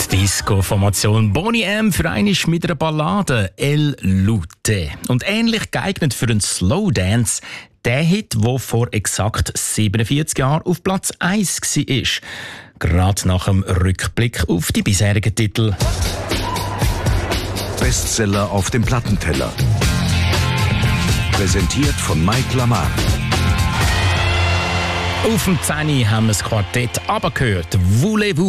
Disco-Formation Boney M. für einmal mit einer Ballade «El Lute». Und ähnlich geeignet für einen Slowdance, der Hit, der vor exakt 47 Jahren auf Platz 1 war. Gerade nach dem Rückblick auf die bisherigen Titel. Bestseller auf dem Plattenteller. Präsentiert von Mike Lamar. Auf dem 10 haben wir das Quartett «Aber» gehört. «Voulez-vous».